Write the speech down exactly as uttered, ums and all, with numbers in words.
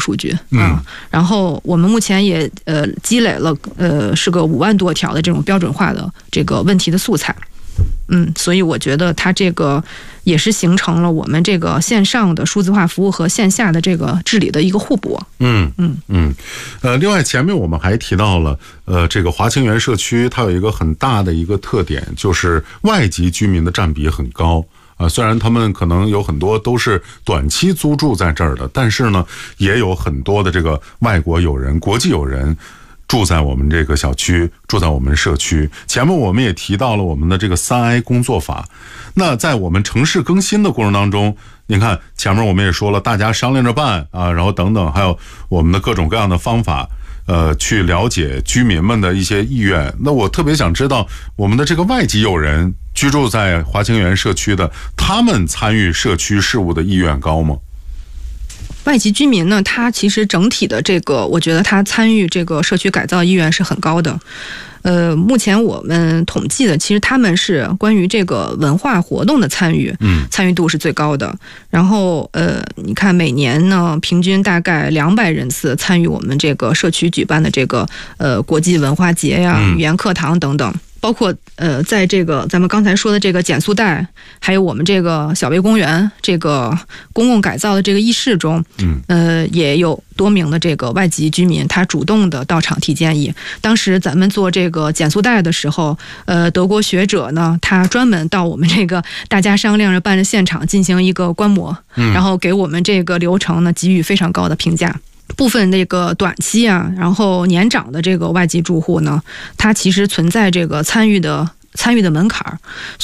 数据啊。然后我们目前也呃积累了呃是个五万多条的这种标准化的这个问题的素材。嗯，所以我觉得它这个也是形成了我们这个线上的数字化服务和线下的这个治理的一个互补。 嗯嗯嗯，呃，另外前面我们还提到了，呃，这个华清源社区它有一个很大的一个特点，就是外籍居民的占比很高。啊、呃，虽然他们可能有很多都是短期租住在这儿的，但是呢，也有很多的这个外国友人、国际友人住在我们这个小区，住在我们社区。前面我们也提到了我们的这个三 I 工作法。那在我们城市更新的过程当中，您看前面我们也说了，大家商量着办啊，然后等等，还有我们的各种各样的方法，呃，去了解居民们的一些意愿。那我特别想知道，我们的这个外籍友人居住在华清源社区的，他们参与社区事务的意愿高吗？ 外籍居民呢，他其实整体的这个，我觉得他参与这个社区改造意愿是很高的。呃，目前我们统计的，其实他们是关于这个文化活动的参与，嗯，参与度是最高的。然后，呃，你看每年呢，平均大概两百人次参与我们这个社区举办的这个呃国际文化节呀、语言课堂等等。包括呃，在这个咱们刚才说的这个减速带，还有我们这个小贝公园这个公共改造的这个议事中，嗯，呃，也有多名的这个外籍居民，他主动的到场提建议。当时咱们做这个减速带的时候，呃，德国学者呢，他专门到我们这个大家商量着办的现场进行一个观摩，嗯，然后给我们这个流程呢给予非常高的评价。部分这个短期啊，然后年长的这个外籍住户呢，它其实存在这个参与的参与的门槛，